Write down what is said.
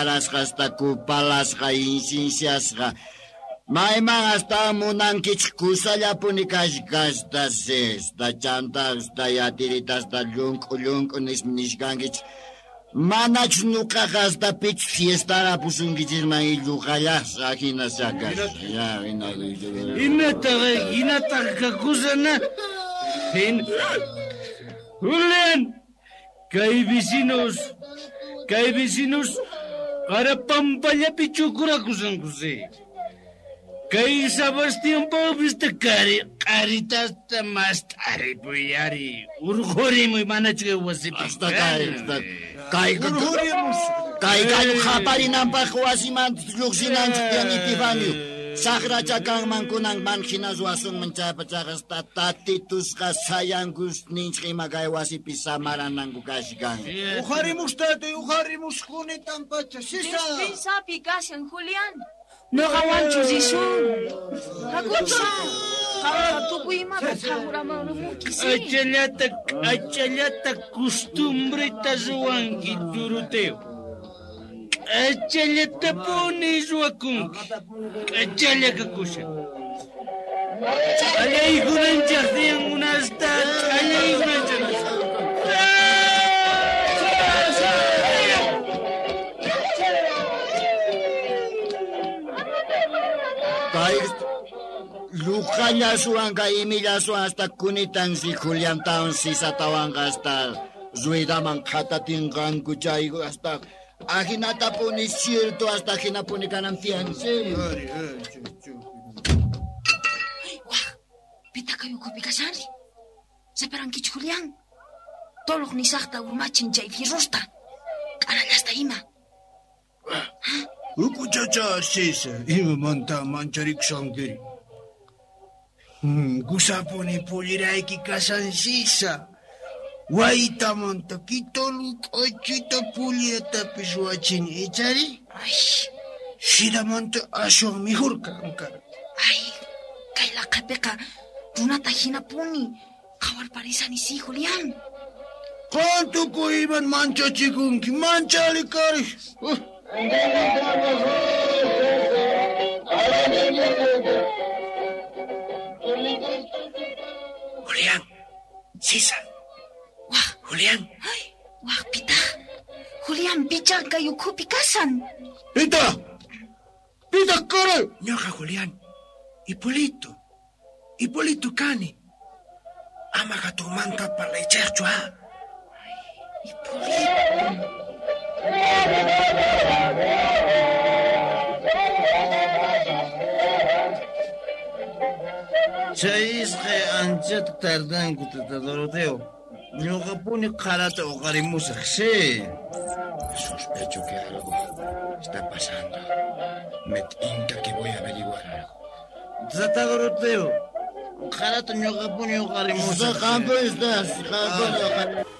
karasqa hasta kupalasqa insinciasqa mayman hasta munankichik kusallapuni kashkasta sesta chanta hasta yatirita hasta llunq'u nishkankichik manach nuqaqa hasta pich fiestara pusunkichikman illuqallasa hina sakas hinataqa kakusana Julián, kay vecinos qarapampallapi chukurakusankusi. Kay Sebastián Pauvista qaritasta mastari puyari urqurimuy manachka wasipi. Hasta kay gallo qaparinanpaq wasiman lluqsinanchik yanitivanyu. Sagracha kanman kunan manjinas wasunman chaypachaqa hasta tatitusqa sayankus ninchik ima kay wasipi samarananku kashkan. Ujarimus kunitanpacha sisa. Dispensapi kashan Julián. No qawanchu zisun. Hakucha. Tukuyimata thahuramurumukisi. Achallata costumbrita ruwanki Doroteo. Achallata puni ruwakunki. Achalla kakusha. Allaykunanchaq tiyankunasta. Kay Luqallasuwan kay Emiliasuwan hasta kunitansi Juliantawan sisatawan hasta ruidaman qhatatinqanku chay hasta ajinatapuni cierto hasta hinapuni kanan fianse. Pita kayo kupigasari. Separankichu Julián. Toloq nisaqta urmachin chay firrosta. Q'arallasta ima. Ukuchacha sisa, imamanta manchariksankiri. Kusapuni pulirayki kasan sisa. Waytamanta kitolu q'achita pulyatapis wachini ichari. Shiramanta aswan mejorka ankara. Kay laqapiqa runata hinapuni. Qhawarparisani si Julián. Qantu kuyman manchachikunki, manchali kari. Julián, sisa. Julián. Pita. Julián picha kayo kupi kasan. Pita kare. Ñoqa Julián. Hipólito kani. Amaqa tumanta parlaychaqchu ha. Hipólito. Chayisqa anchata tardanku tata Doroteo. Ñuqapuni qarata uqarimusaq, sí. Sospecho que algo está pasando. Me tinca que voy a averiguar algo. Tata Doroteo, qarata ñuqapuni uqarimusaq. Campo estás.